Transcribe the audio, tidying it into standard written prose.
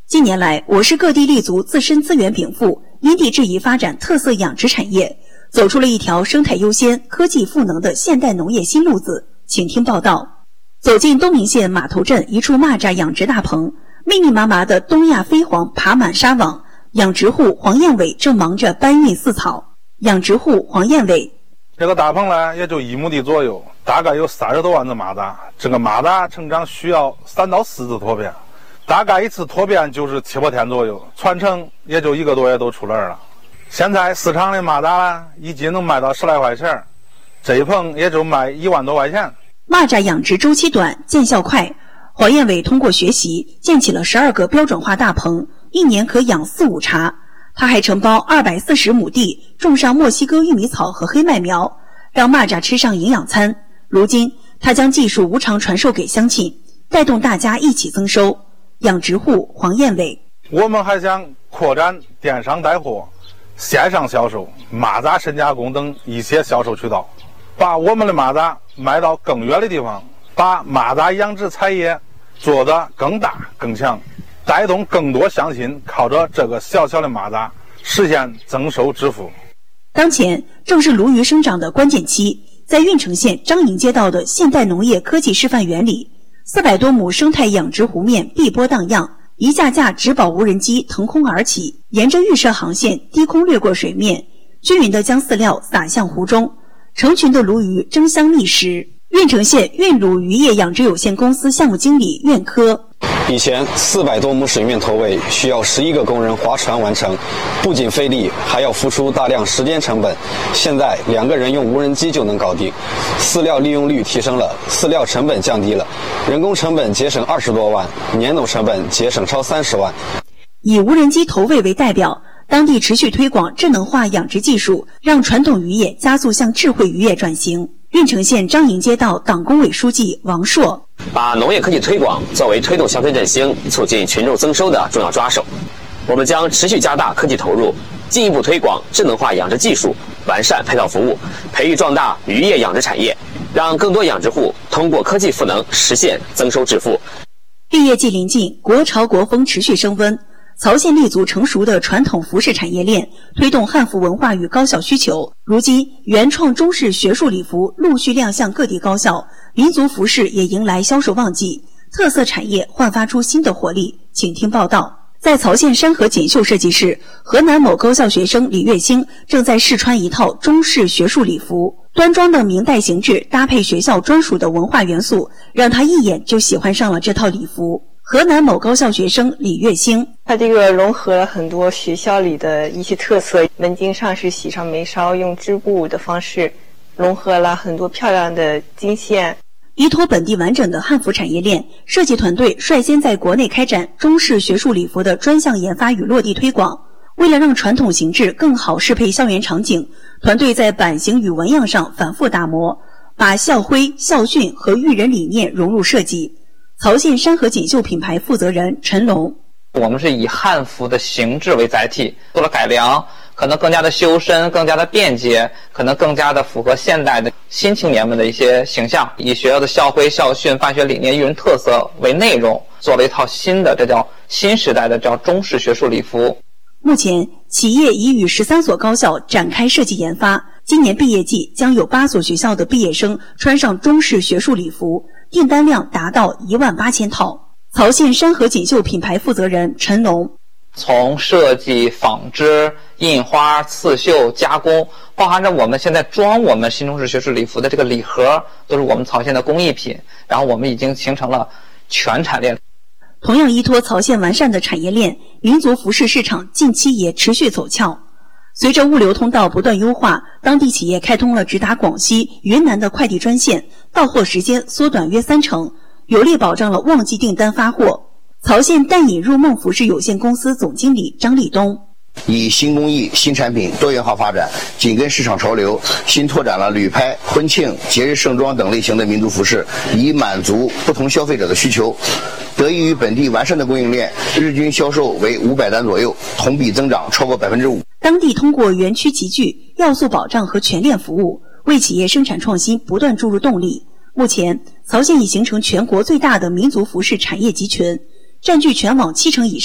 近年来，我市各地立足自身资源禀赋，因地制宜发展特色养殖产业，走出了一条生态优先、科技赋能的现代农业新路子。请听报道。走进东明县码头镇一处蚂蚱养殖大棚，密密麻麻的东亚飞黄爬满纱网，养殖户黄燕伟正忙着搬运饲草。养殖户黄燕伟： 这个大棚呢，也就1亩地左右，大概有30多万只蚂蚱。这个蚂蚱成长需要3到4次脱变，大概一次脱变就是7、8天左右，传承也就1个多月都出栏了。现在市场的蚂蚱呢，一斤能卖到10来块钱，这一棚也就卖1万多块钱。 蚂蚱养殖周期短，见效快。黄燕伟通过学习建起了12个标准化大棚，一年可养4、5茬。他还承包240亩地，种上墨西哥玉米草和黑麦苗，让蚂蚱吃上营养餐。如今，他将技术无偿传授给乡亲，带动大家一起增收。养殖户黄燕伟： 我们还想扩展电商带货、线上销售、蚂蚱深加工等一些销售渠道，把我们的蚂蚱卖到更远的地方，把蚂蚱养殖产业做得更大更强，带动更多乡亲靠着这个小小的蚂蚱实现增收致富。 当前正是鲈鱼生长的关键期，在运城县张营街道的现代农业科技示范园里，400多亩生态养殖湖面碧波荡漾，一架架植保无人机腾空而起，沿着预设航线低空掠过水面，均匀地将饲料撒向湖中，成群的鲈鱼争相觅食。运城县运鲈渔业养殖有限公司项目经理苑科： 以前400多亩水面投喂需要11个工人划船完成，不仅费力，还要付出大量时间成本。现在2个人用无人机就能搞定，饲料利用率提升了，饲料成本降低了，人工成本节省20多万，年总成本节省超30万。 以无人机投喂为代表，当地持续推广智能化养殖技术，让传统渔业加速向智慧渔业转型。运城县张营街道党工委书记王硕： 把农业科技推广作为推动乡村振兴、促进群众增收的重要抓手，我们将持续加大科技投入，进一步推广智能化养殖技术，完善配套服务，培育壮大渔业养殖产业，让更多养殖户通过科技赋能实现增收致富。 毕业季临近，国潮国风持续升温。曹县立足成熟的传统服饰产业链，推动汉服文化与高校需求。如今，原创中式学术礼服陆续亮相各地高校，民族服饰也迎来销售旺季，特色产业焕发出新的活力。请听报道。在曹县山河锦绣设计室，河南某高校学生李月星正在试穿一套中式学术礼服，端庄的明代形制搭配学校专属的文化元素，让他一眼就喜欢上了这套礼服。河南某高校学生李月星： 它这个融合了很多学校里的一些特色，门襟上是喜上眉梢，用织布的方式融合了很多漂亮的金线。 依托本地完整的汉服产业链，设计团队率先在国内开展中式学术礼服的专项研发与落地推广。为了让传统形制更好适配校园场景，团队在版型与纹样上反复打磨，把校徽、校训和育人理念融入设计。曹县山河锦绣品牌负责人陈龙： 我们是以汉服的形制为载体做了改良，可能更加的修身，更加的便捷，可能更加的符合现代的新青年们的一些形象，以学校的校徽、校训、办学理念、育人特色为内容，做了一套新的，这叫新时代的叫中式学术礼服。 目前，企业已与13所高校展开设计研发，今年毕业季将有8所学校的毕业生穿上中式学术礼服，订单量达到18000套。曹县山河锦绣品牌负责人陈龙： 从设计、纺织、印花、刺绣、加工，包含着我们现在装我们新中式学术礼服的这个礼盒，都是我们曹县的工艺品，然后我们已经形成了全产链。 同样依托曹县完善的产业链，民族服饰市场近期也持续走俏。随着物流通道不断优化，当地企业开通了直达广西、云南的快递专线，到货时间缩短约30%，有力保障了旺季订单发货。曹县淡饮入梦服饰有限公司总经理张立东： 以新工艺、新产品多元化发展，紧跟市场潮流，新拓展了旅拍、婚庆、节日盛装等类型的民族服饰，以满足不同消费者的需求。得益于本地完善的供应链，日均销售为500单左右，同比增长超过5%。 当地通过园区集聚、要素保障和全链服务，为企业生产创新不断注入动力。目前，曹县已形成全国最大的民族服饰产业集群，占据全网70%以上。